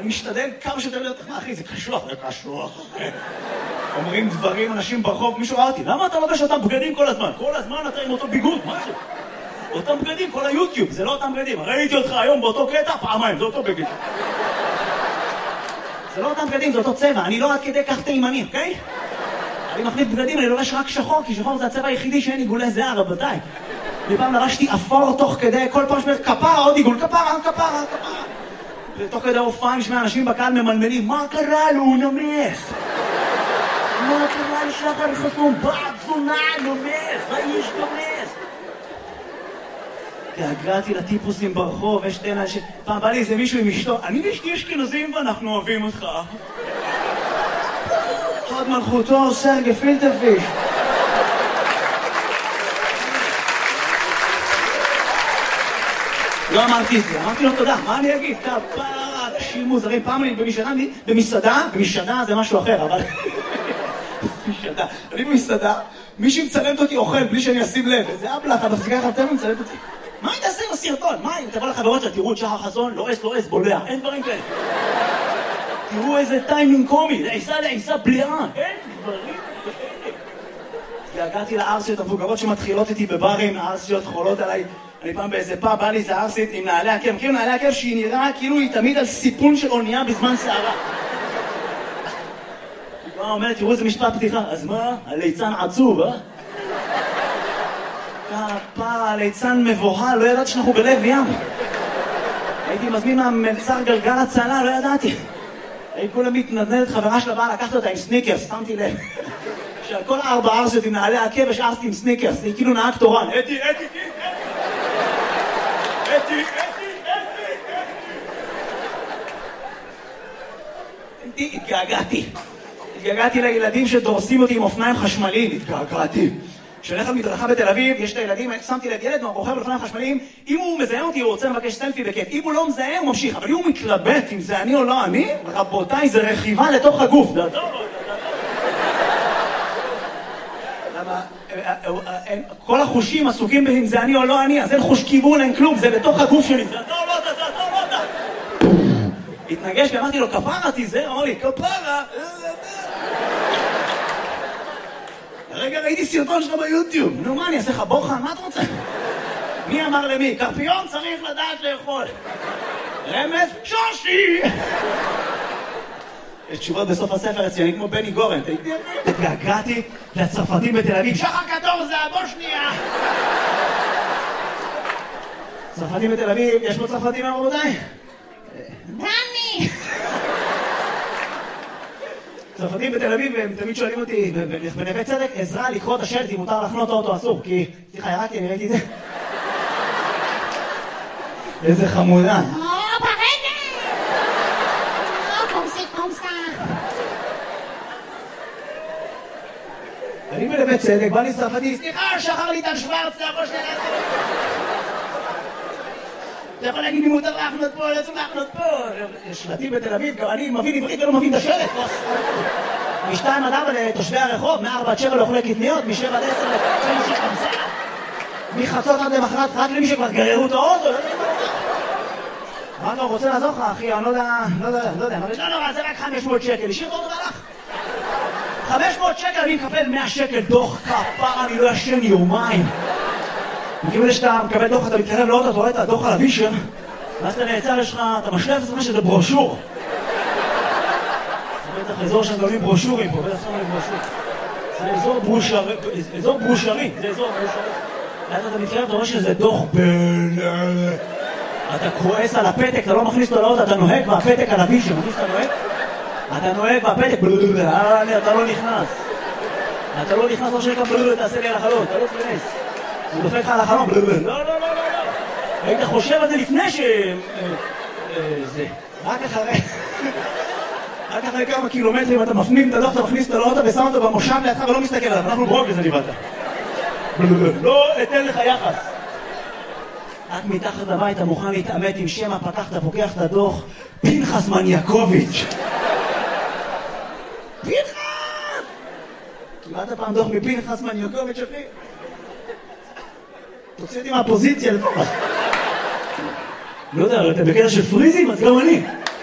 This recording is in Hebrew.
אני משתדל כמה שיותר להיות, אחי, זה קשוח, זה קשוח. אומרים דברים, אנשים ברחוב, מישהו ראה אותי, למה אתה לובש אותם בגדים כל הזמן? כל הזמן אתה עם אותו ביגוד, משהו. אותם בגדים, כל היוטיוב, זה לא אותם בגדים. ראיתי אותך היום באותו קטע, פעמיים, זה אותו בגד. זה לא אותם בגדים, זה אותו צבע. אני לא עד כדי כך תימני, אוקיי? אני מחליף בגדים, אני לובש רק שחור, כי שחור זה הצבע היחידי שאין עיגולי זהה, רבותיי. לפעם לבשתי אפור תוך כדי, כל פעם שמר כפרה, עוד עיגול, כפרה. ותוך כדי הופעה נשמע אנשים בקהל ממלמלים, מה קרה לו, הוא נמס? מה קרה לשחר חסון? בעד זונה, נמס, האיש נמס. הגעתי לטיפוסים ברחוב, יש שתי אנשים, פעם בא לי איזה מישהו עם אשתו, אני ואשתי אשכנזים ואנחנו אוהבים אותך. חוד מלכותו, סרגי פילטרפיש. לא אמרתי את זה, אמרתי לו תודה, מה אני אגיד? כפרה, אנשים מוזרים, פעם אני במסעדה זה משהו אחר, אבל... אני במסעדה, מישהי מצלמת אותי אוכל בלי שאני אשים לב, איזה אבלח, המפסיקה חרטב ומצלמת אותי. מה היא תעשה עם הסרטון? מה היא? תבוא לחברות שלה, תראו את שחר חסון, לא אס, בולע, אין דברים כאלה. תראו איזה טיימינג קומי, לעיסה בליעה, אין דברים כאלה. הגעתי לארסיות המבוגרות שמתחילות איתי בברים, הארסיות חולות עליי. אני פעם באיזה פאב, בא לי איזה ארסית עם נעלי עקב. מכירים נעלי עקב שהיא נראה כאילו היא תמיד על סיפון של אונייה בזמן שערה. היא אומרת, תראו איזה משפט פתיחה. אז מה? הליצן עצוב, אה? כפרה, הליצן מבוהל, לא ידעתי שאנחנו בלב ים. הייתי מזמין מהמלצר גלגל הצלה, לא ידעתי. הייתי כולה מתנדנדת, חברה שלה באה לקחת אותה עם סניקרס, שמתי לב. שעל כל 4 ארסיות עם נעלי עקב השארתי עם סניקרס, היא כאילו נהג תורן. אתי. התגעגעתי לילדים שדורסים אותי עם אופניים חשמליים, התגעגעתי. כשאני הולך למדרכה בתל אביב, יש את הילדים, שמתי לב ילד רוכב על אופניים חשמליים, אם הוא מזהה אותי הוא רוצה לבקש סלפי בכיף, אם הוא לא מזהה הוא ממשיך, אבל אם הוא מתלבט אם זה אני או לא אני, רבותיי, זה רכיבה לתוך הגוף. למה? כל החושים עסוקים אם זה אני או לא אני, אז אין חוש כיוון, אין כלום, זה בתוך הגוף שלי. זה אתה או לא אתה. התנגש ואמרתי לו, כפרה תיזהר, אמר לי, כפרה. רגע, ראיתי סרטון שלך ביוטיוב. נו, מה, אני אעשה לך בוחן? מה אתה רוצה? מי אמר למי? קרפיון צריך לדעת לאכול. רמז? שושי! יש תשובות בסוף הספר אצלי, אני כמו בני גורן. התגעגעתי לצרפתים בתל אביב. שחר קטור זה הבושניה! צרפתים בתל אביב, יש פה צרפתים רבותיי? דני! צרפתים בתל אביב, הם תמיד שואלים אותי בנווה צדק, עזרה לקרוא את השלט אם מותר לחנות האוטו אסור, כי... סליחה, ירדתי, אני ראיתי את זה. איזה חמודה. אני בנווה צדק, בא לי צרפתי, סליחה, שחר ליטל שוורץ, אתה יכול שנייה לעשות. אתה יכול להגיד לי מותר להחנות פה, לא צריך להחנות פה. שלטים בתל אביב, גם אני מבין עברית ולא מבין את השלט. מ-2 עד 4 לתושבי הרחוב, מ-4 עד 7 לאוכלי קטניות, מ-7 עד 10 לתושבי חמסה. מחצות עד למחרת, רק למי שכבר גררו את האוטו. מה לא רוצה לעזור לך, אחי? אני לא יודע. לא, זה רק 500 שקל. השאיר את האוטו והלך. 500 שקל, אני מקבל 100 שקל דוח כפרה, אני לא ישן יומיים. מכיוון שאתה מקבל דוח, אתה מתקרב לאוטו, אתה רואה את הדוח על הווישר, ואז אתה נעצר, יש לך, אתה משלף את זה שזה ברושור. זה בטח אזור שהם גולים ברושורים פה, בטח שמים ברושור. זה אזור ברושרי, זה אזור ברושרי. ואז אתה מתקרב, אתה רואה שזה דוח אתה כועס על הפתק, אתה לא מכניס אותו לאוטו, אתה נוהג והפתק על הווישר, מכניס אתה נוהג? אתה נוהג והפתק, אתה לא נכנס. אתה לא נכנס, לא שנקרא תעשה לי על החלון, אתה לא תכנס. הוא דופק לך על החלום, לא. היית חושב על זה לפני זה. רק אחרי כמה קילומטרים אתה מפנים את הדוח, אתה מכניס אותו לאוטו ושם אותו במושב לידך ולא מסתכל עליו, אנחנו ברוק לזה נבלת. לא אתן לך יחס. רק מתחת לבית אתה מוכן להתעמת עם שם הפתח, אתה פוקח את הדוח, פנחס מניאקוביץ'. פנחס! קיבלת פעם דוח מפנחס מניאקוביץ' אחי? תוציא אותי מהפוזיציה לפחות. לא יודע, אתה בקטע של פריזים, אז גם אני.